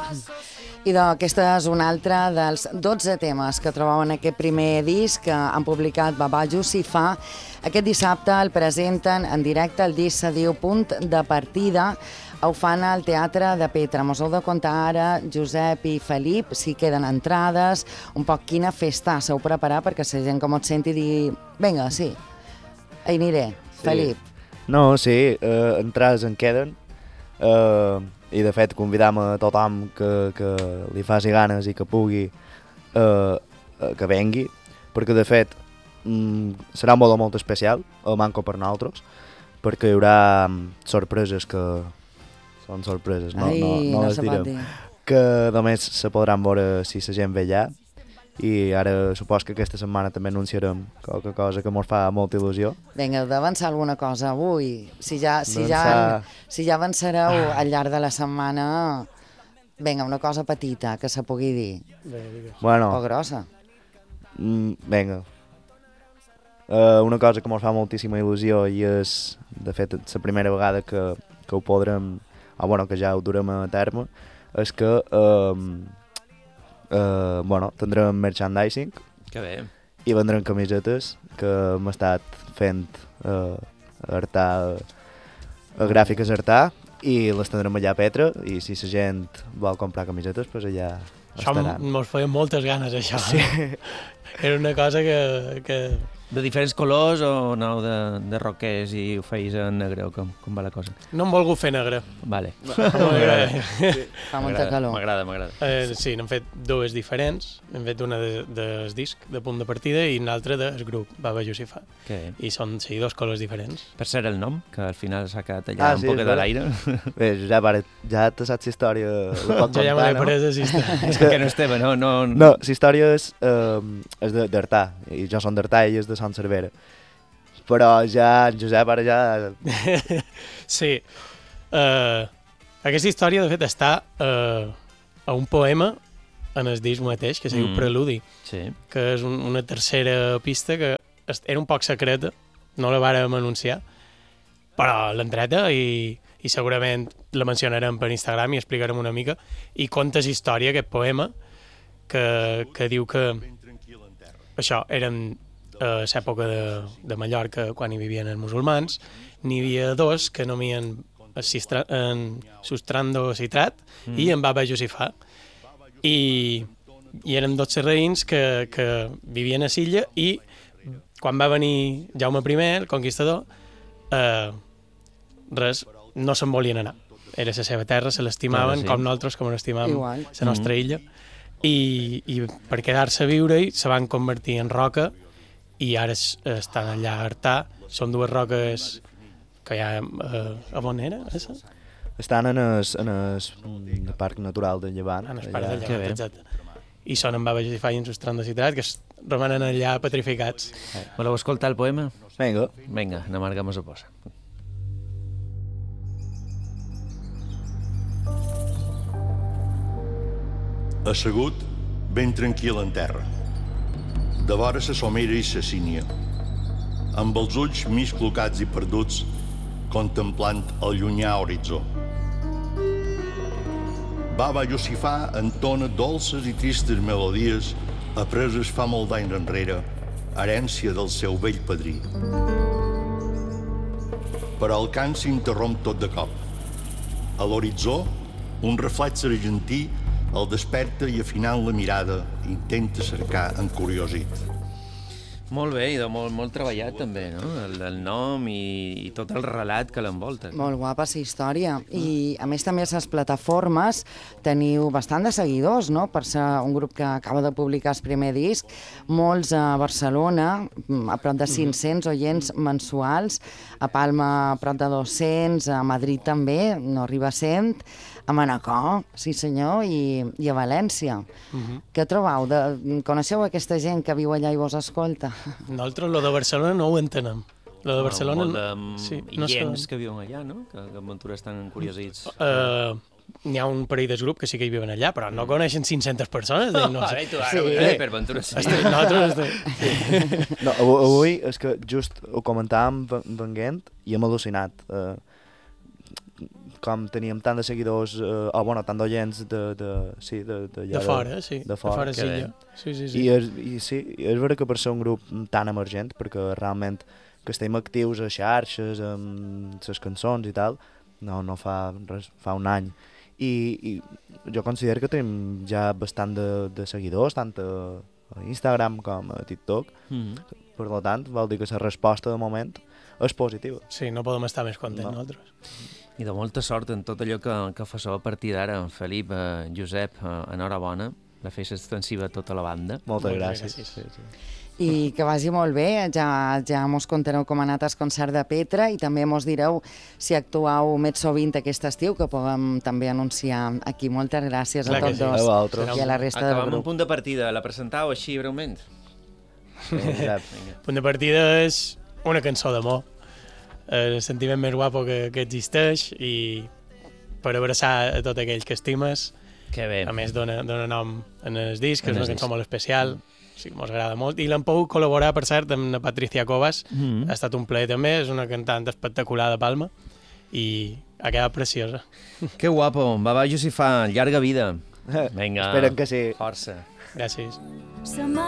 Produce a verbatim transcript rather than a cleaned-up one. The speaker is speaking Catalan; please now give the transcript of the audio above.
I d'aquesta és un altre dels dotze temes que trobeu en aquest primer disc que han publicat Babajo Sifà. Aquest dissabte el presenten en directe, el disc se diu Punt de Partida, ho fan al Teatre de Petra. Mos heu de contar ara, Josep i Felip, si queden entrades, un poc quina festa s'heu preparat perquè la gent com et senti digui, vinga, sí, hi aniré, sí. Felip. No, sí, eh, entrades en queden, eh, i de fet convidam a tothom que, que li faci ganes i que pugui eh, que vengui, perquè de fet mm, serà molt o molt especial el Manco per nosaltres, perquè hi haurà sorpreses que són sorpreses, no, Ai, no, no, no les se direm, pot dir. que només se podran veure si la gent ve allà. I ara supos que aquesta setmana també anunciarem qualque cosa que ens fa molta il·lusió. Vinga, heu d'avançar alguna cosa avui. Si ja, si Avançar... ja, si ja avançareu al llarg de la setmana, vinga, una cosa petita que se pugui dir. Bueno, o grossa. Mm, vinga. Uh, una cosa que ens fa moltíssima il·lusió i és, de fet, la primera vegada que, que ho podrem, o bueno, que ja ho durem a terme, és que... Uh, Uh, bueno, tindrem merchandising. Que bé. I vendrem camisetes que hem estat fent uh, a Artà, a Gràfiques Artà, i les tindrem allà a Petra, i si la gent vol comprar camisetes, doncs allà estaran. Això mos feia moltes ganes, això. Sí. Era una cosa que... que... De diferents colors o aneu de, de roquers i ho feis en negre o com, com va la cosa? No em volgut fer negre. Vale. M'agrada. Sí. Fa molta calor. M'agrada, m'agrada. Eh, sí, n'hem fet dues diferents. Hem fet una de, del disc, de Punt de Partida, i una altra del grup, Babajo Sifà. Okay. I són, sí, dos colors diferents. Per ser el nom, que al final s'ha quedat allà ah, un sí, poc de l'aire. Bé, ja, pare, ja te saps la història, la pot Jo ja me l'he no? pres, la història. És que no és teva, no? No, no la història és, uh, és d'Artà, i jo som d'Artà i ell és de Sant Cervera. Però ja, en Josep, ara ja... Sí. Uh, aquesta història, de fet, està uh, a un poema en el disc mateix, que es diu mm. Preludi, sí. que és un, una tercera pista que era un poc secreta, no la vàrem anunciar, però l'hem treta i, i segurament la mencionarem per Instagram i explicarem una mica, i conta la història, aquest poema, que, que diu que això, eren... a l'època de, de Mallorca, quan hi vivien els musulmans, n'hi havia dos que nomien en Sustrando Citrat mm. i en Babajo Sifà. I, i eren dos serraïns que, que vivien a l'illa i quan va venir Jaume primer, el conquistador, eh, res, no se'n volien anar. Era la seva terra, se l'estimaven, sí. com nosaltres, com l'estimàvem la nostra mm. illa. I, i per quedar-se a viure-hi se van convertir en roca i ara es, estan allà a Artà. Són dues roques que hi ha... Eh, a on era? Esa? Estan en el, en el Parc Natural del Llevant. En el Parc del Llevant, exacte. I són en Babajo Sifà i en Sustrando Citrat, que es romanen allà petrificats. Eh. Voleu escoltar el poema? Vinga. Vinga, n'amargam a posa. Assegut, ben tranquil en terra. De vora sa somera i sa sínia, amb els ulls mig clocats i perduts, contemplant el llunyà horitzó. Babajo Sifà entona dolces i tristes melodies apreses fa molt d'anys enrere, herència del seu vell padrí. Però el cant s'interromp tot de cop. A l'horitzó, un reflex argentí el desperta i afinant la mirada intenta cercar encuriosit. Molt bé, i de molt, molt treballat també, no? El, el nom i, i tot el relat que l'envolta. Molt guapa la història. I a més també a les plataformes teniu bastant de seguidors, no? Per ser un grup que acaba de publicar el primer disc. Molts a Barcelona, a prop de cinc-cents oients mensuals, a Palma a prop de dos-cents, a Madrid també, no arriba a cent, a Manacor, sí senyor, i, i a València. Uh-huh. Què trobeu? De, coneixeu aquesta gent que viu allà i vos escolta? Nosaltres, lo de Barcelona, no ho entenem. Lo de Barcelona... Molt de sí, no illencs que viuen allà, no? Que, que en Ventura estan curiosits. Uh, N'hi ha un parell de grup que sí que hi viuen allà, però no coneixen cinc-centes persones. No, no sé. tu, ara, sí. eh, per Ventura sí. Estic, nosaltres estic... Sí. No, avui és que just ho comentàvem venguent i hem al·lucinat. Uh, com teníem tant de seguidors, eh, o bueno, tant d'oients de, de, sí, de, de, De fora, sí. De fora, de fora sí, sí, sí, sí. I, és, i sí, és vera que per ser un grup tan emergent, perquè realment que estem actius a xarxes, amb les cançons i tal, no, no fa res, fa un any. I, i jo considero que tenim ja bastant de, de seguidors, tant a, a Instagram com a TikTok. Mm-hmm. Per tant, vol dir que la resposta de moment és positiva. Sí, no podem estar més contents no. nosaltres. I de molta sort en tot allò que, que fasseu a partir d'ara, en Felip, eh, Josep, eh, enhorabona, la feix extensiva a tota la banda. Moltes, Moltes gràcies. gràcies. Sí, sí. I que vagi molt bé, ja, ja mos contareu com ha anat el concert de Petra i també mos direu si actuau més sovint aquest estiu, que puguem també anunciar aquí. Moltes gràcies Clar a tots sí. dos A vosaltres. i a la resta del Acabam grup. un punt de partida. La presentau així breument? Exacte. Punt de partida és una cançó d'amor, el sentiment més guapo que, que existeix i per abraçar a tot aquell que estimes. Que bé. A més, dona, dona nom en el disc, En és el una cançó disc. molt especial, sí, mos agrada molt. I l'hem pogut col·laborar, per cert, amb la Patricia Covas. Mm-hmm. Ha estat un plaer també, és una cantant espectacular de Palma i ha quedat preciosa. Que guapo. Va, va, Josifà, llarga vida. Vinga. Esperen que sí. Força. Gràcies.